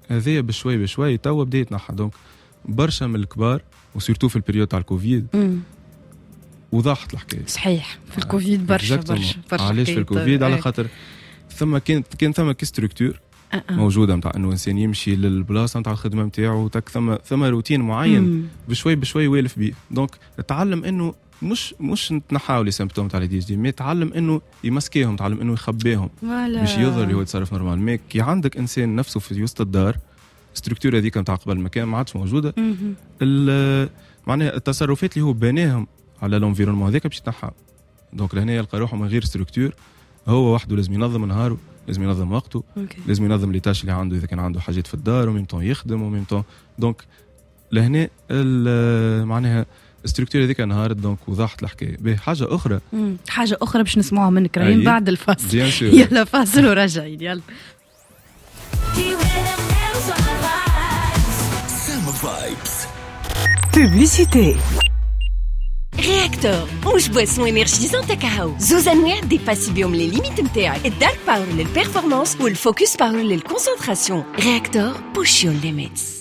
هذايا بشوي بشوي توا بدا يتنحى. دونك برشا من الكبار وسيرتو في البريود تاع الكوفيد وضاحت الحكايه. صحيح في الكوفيد برشا علاش في الكوفيد؟ على خاطر ثم كان ثم كستركتور موجوده نتاع انه انسان يمشي للبلاصه نتاع الخدمه نتاعو، ثم روتين معين بشوي بشوي والف بيه. دونك تعلم انه مش نتنحاو لي سيمبتوم تاع الدي مي تعلم انه يمسكيهم، تعلم انه يخبيهم باش يظهر اللي هو يتصرف نورمال. مي كي عندك انسان نفسه في وسط الدار ستركتور هذيك نتاع قبل ما كان ما عادش موجوده، معناها التصرفات اللي هو بناهم على الانفيرونمون هذاك باش يتنحى. دونك لهنا يلقى روحه من غير ستركتور، هو وحده لازم ينظم نهاره، لازم ينظم وقته، لازم ينظم لي تاش اللي عنده اذا كان عنده حاجات في الدار وميم طون يخدم وميم طون. دونك لهنا معناها الستركتور هذيك نهار. دونك وضحت الحكايه. بحاجه اخرى باش نسمعوها منك راهين بعد الفاصل. يلا فاصل وراجعين. يلا Publicité. Réacteur مش بواسون énergisante كاكاو، زوز انواع ديباسي بيهم لي ليميت نتاعك. الدارك باور للبيرفورمانس والفوكس باور للكونسنتراسيون. Réacteur push your limits.